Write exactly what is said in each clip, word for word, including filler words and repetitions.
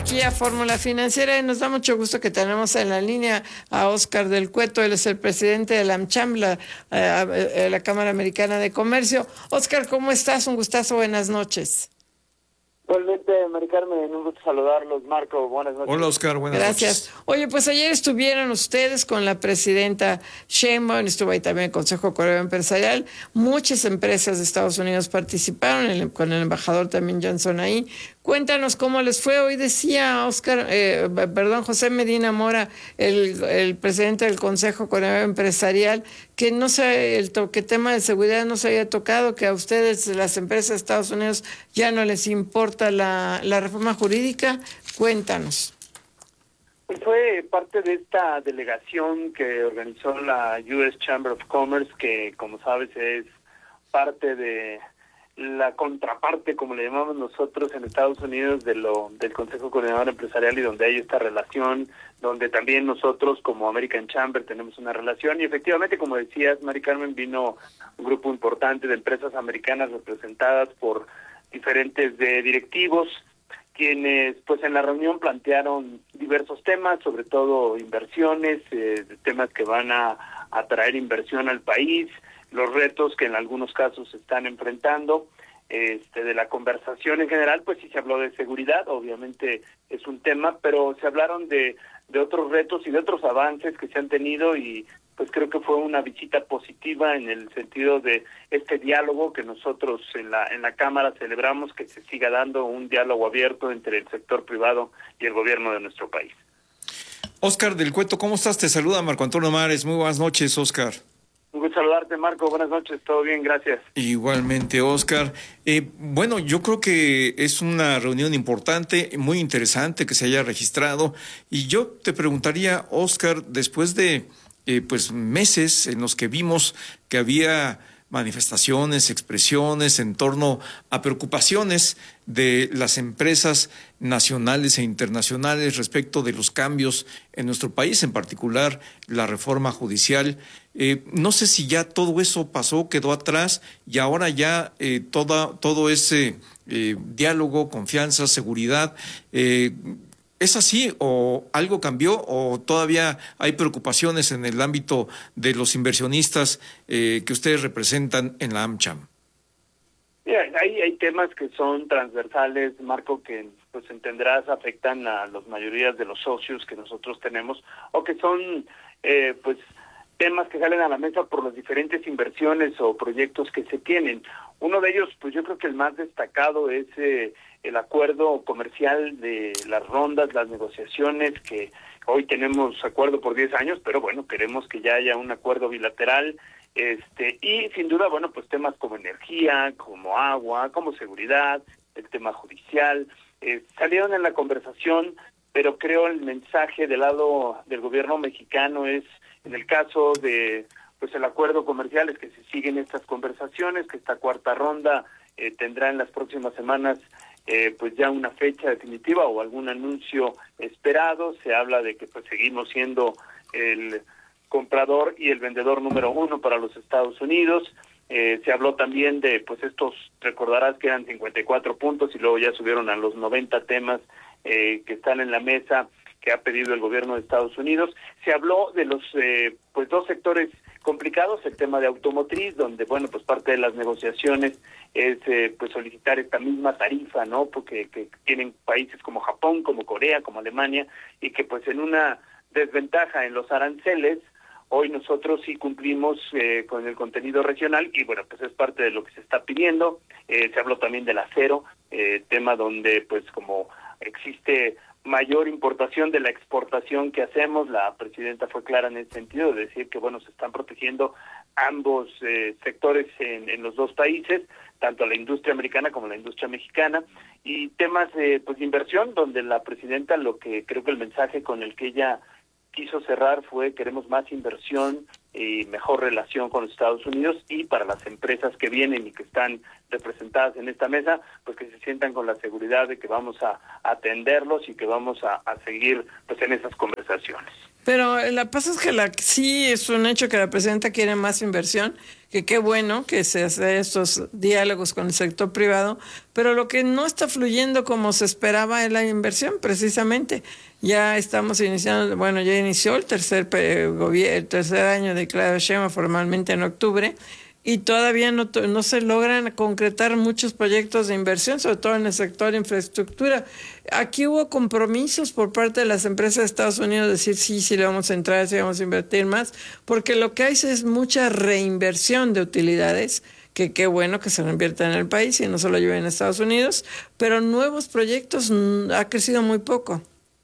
aquí a Fórmula Financiera y nos da mucho gusto que tenemos en la línea a Óscar del Cueto. Él es el presidente de la AmCham, la, eh, la Cámara Americana de Comercio. Óscar, ¿cómo estás? Un gustazo, buenas noches. Igualmente, Mari Carmen, un gusto saludarlos. Marco, buenas noches. Hola, Óscar, buenas Gracias. noches. Oye, pues ayer estuvieron ustedes con la presidenta Sheinbaum, estuvo ahí también el Consejo Coreano Empresarial. Muchas empresas de Estados Unidos participaron, el, con el embajador también Johnson ahí. Cuéntanos cómo les fue. Hoy decía Óscar, eh, perdón, José Medina Mora, el, el presidente del Consejo Coreano Empresarial, que no se, el to, que tema de seguridad no se había tocado, que a ustedes, las empresas de Estados Unidos, ya no les importa la, la reforma jurídica. Cuéntanos. Pues fue parte de esta delegación que organizó la U S Chamber of Commerce, que como sabes es parte de la contraparte, como le llamamos nosotros en Estados Unidos, de lo del Consejo Coordinador Empresarial, y donde hay esta relación, donde también nosotros como American Chamber tenemos una relación. Y efectivamente, como decías, Mari Carmen, vino un grupo importante de empresas americanas representadas por diferentes de directivos, quienes pues en la reunión plantearon diversos temas, sobre todo inversiones, eh, temas que van a atraer inversión al país, los retos que en algunos casos se están enfrentando. Este, de la conversación en general, pues sí se habló de seguridad, obviamente es un tema, pero se hablaron de, de otros retos y de otros avances que se han tenido, y pues creo que fue una visita positiva en el sentido de este diálogo que nosotros en la en la Cámara celebramos, que se siga dando un diálogo abierto entre el sector privado y el gobierno de nuestro país. Óscar del Cueto, ¿cómo estás? Te saluda Marco Antonio Mares. Muy buenas noches, Óscar. Un gusto saludarte, Marco. Buenas noches. Todo bien, gracias. Igualmente, Óscar. Eh, bueno, yo creo que es una reunión importante, muy interesante que se haya registrado. Y yo te preguntaría, Óscar, después de eh, pues meses en los que vimos que había manifestaciones, expresiones en torno a preocupaciones de las empresas nacionales e internacionales respecto de los cambios en nuestro país, en particular la reforma judicial. Eh, no sé si ya todo eso pasó, quedó atrás, y ahora ya eh, toda, todo ese eh, diálogo, confianza, seguridad, eh, ¿es así o algo cambió o todavía hay preocupaciones en el ámbito de los inversionistas eh, que ustedes representan en la AmCham? Mira, hay, hay temas que son transversales, Marco, que pues entenderás afectan a las mayorías de los socios que nosotros tenemos, o que son eh, pues temas que salen a la mesa por las diferentes inversiones o proyectos que se tienen. Uno de ellos, pues yo creo que el más destacado es eh, el acuerdo comercial de las rondas, las negociaciones, que hoy tenemos acuerdo por diez años, pero bueno, queremos que ya haya un acuerdo bilateral, este y sin duda, bueno, pues temas como energía, como agua, como seguridad, el tema judicial, eh, salieron en la conversación, pero creo el mensaje del lado del gobierno mexicano es, en el caso de pues el acuerdo comercial, es que se siguen estas conversaciones, que esta cuarta ronda eh, tendrá en las próximas semanas eh, pues ya una fecha definitiva o algún anuncio esperado. Se habla de que pues seguimos siendo el comprador y el vendedor número uno para los Estados Unidos. Eh, se habló también de pues estos, recordarás que eran cincuenta y cuatro puntos y luego ya subieron a los noventa temas eh, que están en la mesa, que ha pedido el gobierno de Estados Unidos. Se habló de los eh, pues dos sectores complicados, el tema de automotriz, donde bueno, pues parte de las negociaciones es eh, pues solicitar esta misma tarifa, ¿no? Porque que tienen países como Japón, como Corea, como Alemania, y que pues en una desventaja en los aranceles, hoy nosotros sí cumplimos eh, con el contenido regional, y bueno, pues es parte de lo que se está pidiendo. Eh, se habló también del acero, eh, tema donde pues como existe mayor importación de la exportación que hacemos, la presidenta fue clara en ese sentido, de decir que bueno, se están protegiendo ambos eh, sectores en, en los dos países, tanto la industria americana como la industria mexicana, y temas eh, pues de inversión, donde la presidenta, lo que creo que el mensaje con el que ella quiso cerrar fue: queremos más inversión y mejor relación con los Estados Unidos, y para las empresas que vienen y que están representadas en esta mesa, pues que se sientan con la seguridad de que vamos a atenderlos y que vamos a, a seguir pues en esas conversaciones. Pero la pasa es que la, sí es un hecho que la presidenta quiere más inversión, que qué bueno que se hace estos diálogos con el sector privado, pero lo que no está fluyendo como se esperaba es la inversión, precisamente. Ya estamos iniciando, bueno, ya inició el tercer gobierno, el tercer año de Claudia Sheinbaum formalmente en octubre, y todavía no, no se logran concretar muchos proyectos de inversión, sobre todo en el sector de infraestructura. Aquí hubo compromisos por parte de las empresas de Estados Unidos de decir sí, sí le vamos a entrar, sí vamos a invertir más, porque lo que hay es mucha reinversión de utilidades, que qué bueno que se reinvierta en el país y no solo lleven en Estados Unidos, pero nuevos proyectos ha crecido muy poco.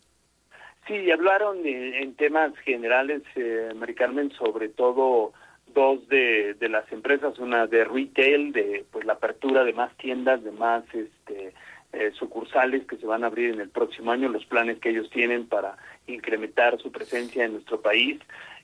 Sí, hablaron de, en temas generales, eh, Mari Carmen, sobre todo dos de, de las empresas, una de retail, de pues la apertura de más tiendas, de más este eh, sucursales que se van a abrir en el próximo año, los planes que ellos tienen para incrementar su presencia en nuestro país,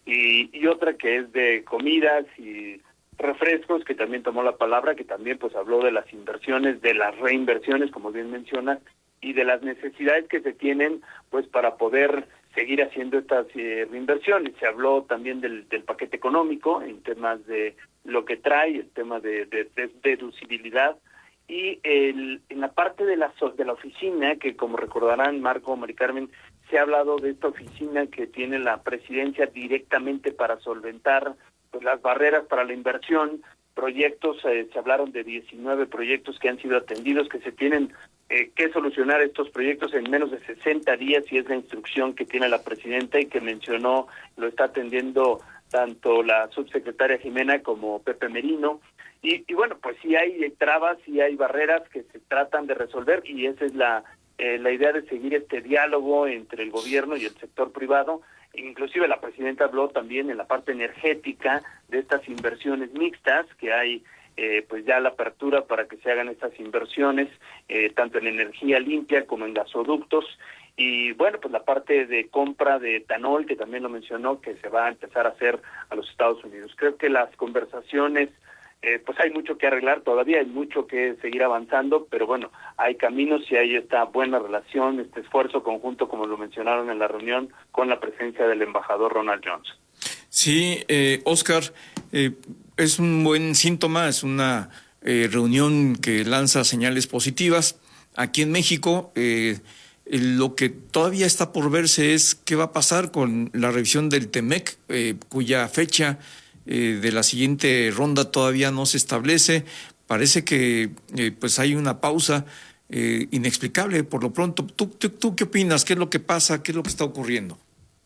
y, y otra que es de comidas y refrescos, que también tomó la palabra, que también pues habló de las inversiones, de las reinversiones, como bien menciona, y de las necesidades que se tienen pues para poder seguir haciendo estas eh, reinversiones. Se habló también del, del paquete económico en temas de lo que trae, el tema de, de, de deducibilidad, y el, en la parte de la, de la oficina, que como recordarán Marco, Mari Carmen, se ha hablado de esta oficina que tiene la presidencia directamente para solventar pues las barreras para la inversión, proyectos, eh, se hablaron de diecinueve proyectos que han sido atendidos, que se tienen eh, que solucionar estos proyectos en menos de sesenta días, y es la instrucción que tiene la presidenta y que mencionó, lo está atendiendo tanto la subsecretaria Jimena como Pepe Merino, y, y bueno, pues sí hay trabas, sí hay barreras que se tratan de resolver, y esa es la, eh, la idea de seguir este diálogo entre el gobierno y el sector privado. Inclusive la presidenta habló también en la parte energética de estas inversiones mixtas, que hay eh, pues ya la apertura para que se hagan estas inversiones, eh, tanto en energía limpia como en gasoductos, y bueno, pues la parte de compra de etanol, que también lo mencionó, que se va a empezar a hacer a los Estados Unidos. Creo que las conversaciones, eh, pues hay mucho que arreglar todavía, hay mucho que seguir avanzando, pero bueno, hay caminos y hay esta buena relación, este esfuerzo conjunto, como lo mencionaron en la reunión, con la presencia del embajador Ronald Johnson. Sí, eh, Oscar, eh, es un buen síntoma, es una eh, reunión que lanza señales positivas. Aquí en México, eh, lo que todavía está por verse es qué va a pasar con la revisión del TEMEC, eh, cuya fecha eh, de la siguiente ronda todavía no se establece. Parece que eh, pues hay una pausa eh, inexplicable por lo pronto. ¿Tú, tú, ¿Tú qué opinas? ¿Qué es lo que pasa? ¿Qué es lo que está ocurriendo?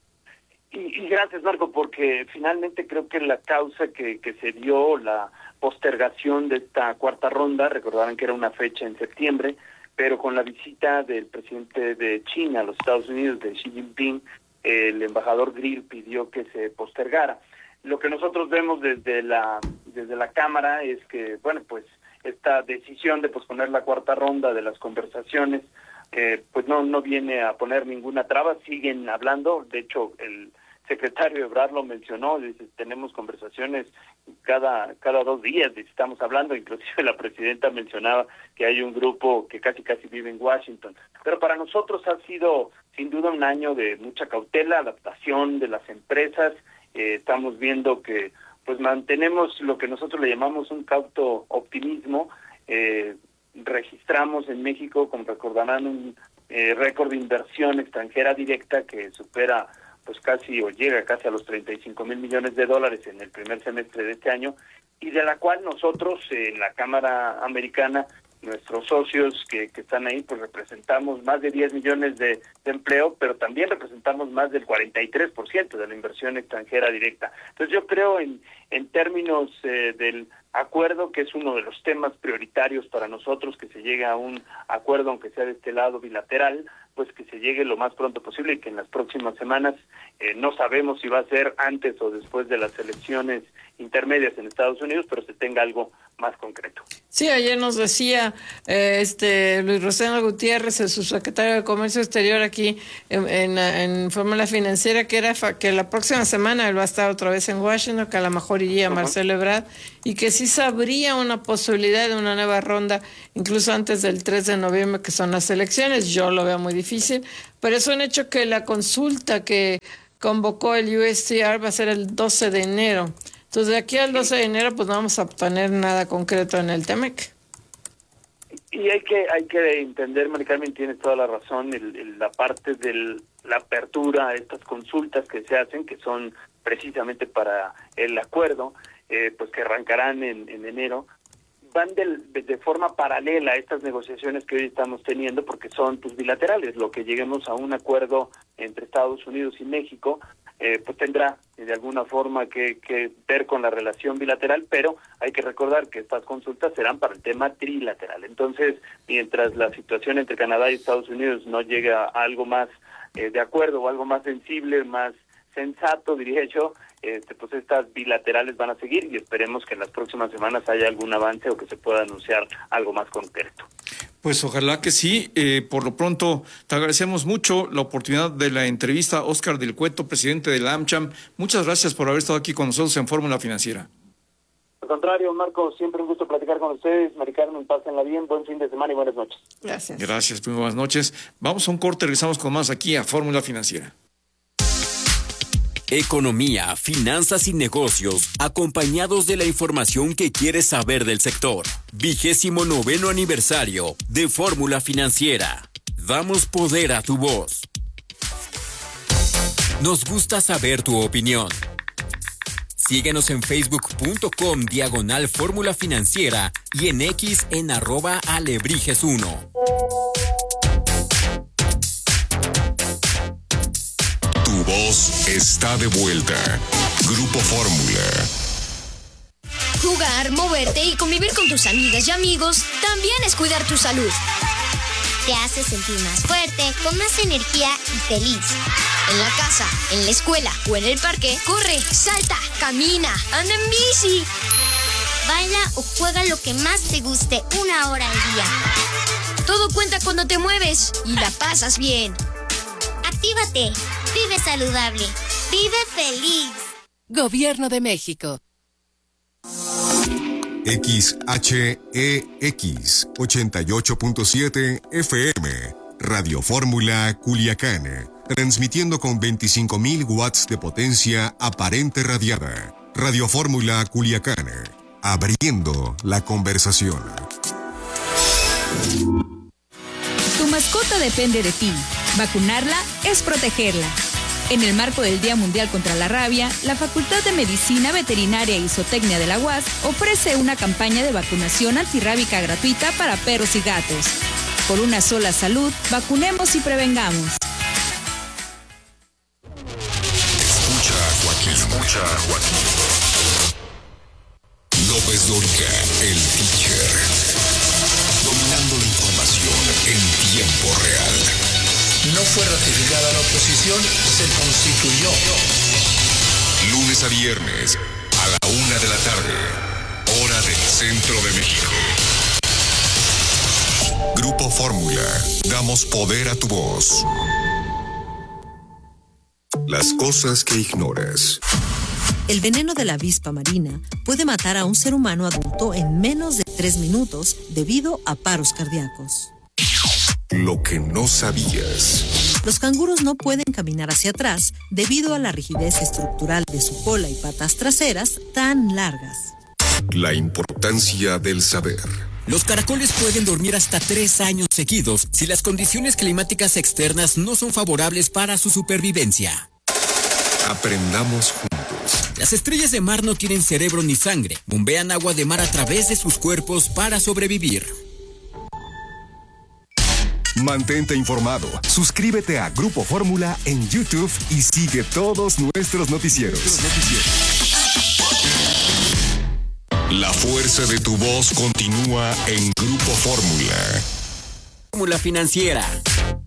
Y, y gracias, Marco, porque finalmente creo que la causa que, que se dio, la postergación de esta cuarta ronda, recordarán que era una fecha en septiembre, pero con la visita del presidente de China a los Estados Unidos, de Xi Jinping, el embajador Grill pidió que se postergara. Lo que nosotros vemos desde la desde la Cámara es que, bueno, pues esta decisión de posponer la cuarta ronda de las conversaciones, eh, pues no no viene a poner ninguna traba, siguen hablando. De hecho, el secretario Ebrard lo mencionó, dice, tenemos conversaciones cada cada dos días, estamos hablando, inclusive la presidenta mencionaba que hay un grupo que casi casi vive en Washington. Pero para nosotros ha sido sin duda un año de mucha cautela, adaptación de las empresas. Eh, estamos viendo que pues mantenemos lo que nosotros le llamamos un cauto optimismo. Eh, registramos en México, como recordarán, un eh, récord de inversión extranjera directa que supera pues casi o llega casi a los treinta y cinco mil millones de dólares en el primer semestre de este año, y de la cual nosotros eh, en la Cámara Americana, nuestros socios que, que están ahí, pues representamos más de diez millones de, de empleo, pero también representamos más del cuarenta y tres por ciento de la inversión extranjera directa. Entonces yo creo en, en términos eh, del acuerdo, que es uno de los temas prioritarios para nosotros, que se llegue a un acuerdo, aunque sea de este lado bilateral, pues que se llegue lo más pronto posible y que en las próximas semanas, eh, no sabemos si va a ser antes o después de las elecciones intermedias en Estados Unidos, pero se tenga algo más concreto. Sí, ayer nos decía eh, este Luis Rosendo Gutiérrez, el subsecretario de Comercio Exterior aquí en, en, en Fórmula Financiera, que era fa, que la próxima semana él va a estar otra vez en Washington, que a lo mejor iría uh-huh. Marcelo Ebrard, y que sí sabría una posibilidad de una nueva ronda, incluso antes del tres de noviembre, que son las elecciones. Yo lo veo muy difícil, pero es un hecho que la consulta que convocó el U S T R va a ser el doce de enero. Entonces, de aquí al doce de enero, pues no vamos a obtener nada concreto en el TEMEC. Y hay que hay que entender, Mari Carmen, tienes toda la razón, el, el, la parte de la apertura a estas consultas que se hacen, que son precisamente para el acuerdo, eh, pues que arrancarán en, en enero, van del, de, de forma paralela a estas negociaciones que hoy estamos teniendo, porque son pues bilaterales. Lo que lleguemos a un acuerdo entre Estados Unidos y México, eh, pues tendrá de alguna forma que, que ver con la relación bilateral, pero hay que recordar que estas consultas serán para el tema trilateral. Entonces, mientras la situación entre Canadá y Estados Unidos no llegue a algo más eh, de acuerdo o algo más sensible, más sensato, diría yo, este, pues estas bilaterales van a seguir y esperemos que en las próximas semanas haya algún avance o que se pueda anunciar algo más concreto. Pues ojalá que sí. Eh, por lo pronto, te agradecemos mucho la oportunidad de la entrevista. Óscar del Cueto, presidente de la AmCham, muchas gracias por haber estado aquí con nosotros en Fórmula Financiera. Al contrario, Marco, siempre un gusto platicar con ustedes. Mari Carmen, pásenla bien, buen fin de semana y buenas noches. Gracias. Gracias, muy buenas noches. Vamos a un corte, regresamos con más aquí a Fórmula Financiera. Economía, finanzas y negocios, acompañados de la información que quieres saber del sector. Vigésimo noveno aniversario de Fórmula Financiera. Damos poder a tu voz. Nos gusta saber tu opinión. Síguenos en facebook.com diagonal Fórmula Financiera y en X en arroba alebrijes uno. Tu voz está de vuelta. Grupo Fórmula. Jugar, moverte y convivir con tus amigas y amigos también es cuidar tu salud. Te hace sentir más fuerte, con más energía y feliz. En la casa, en la escuela o en el parque, corre, salta, camina, anda en bici. Baila o juega lo que más te guste una hora al día. Todo cuenta cuando te mueves y la pasas bien. Actívate, vive saludable, vive feliz. Gobierno de México. X H E X ochenta y ocho punto siete F M, Radio Fórmula Culiacán, transmitiendo con veinticinco mil watts de potencia aparente radiada. Radio Fórmula Culiacán, abriendo la conversación. Tu mascota depende de ti. Vacunarla es protegerla. En el marco del Día Mundial contra la Rabia, la Facultad de Medicina Veterinaria y Zootecnia de la U A S ofrece una campaña de vacunación antirrábica gratuita para perros y gatos. Por una sola salud, vacunemos y prevengamos. Escucha a Joaquín. Escucha a Joaquín. López Dóriga, el teacher. Dominando la información en tiempo real. No fue ratificada la oposición, se constituyó. Lunes a viernes, a la una de la tarde, hora del centro de México. Grupo Fórmula, damos poder a tu voz. Las cosas que ignoras. El veneno de la avispa marina puede matar a un ser humano adulto en menos de tres minutos debido a paros cardíacos. Lo que no sabías. Los canguros no pueden caminar hacia atrás debido a la rigidez estructural de su cola y patas traseras tan largas. La importancia del saber. Los caracoles pueden dormir hasta tres años seguidos si las condiciones climáticas externas no son favorables para su supervivencia. Aprendamos juntos. Las estrellas de mar no tienen cerebro ni sangre. Bombean agua de mar a través de sus cuerpos para sobrevivir. Mantente informado. Suscríbete a Grupo Fórmula en YouTube y sigue todos nuestros noticieros. La fuerza de tu voz continúa en Grupo Fórmula. Fórmula Financiera.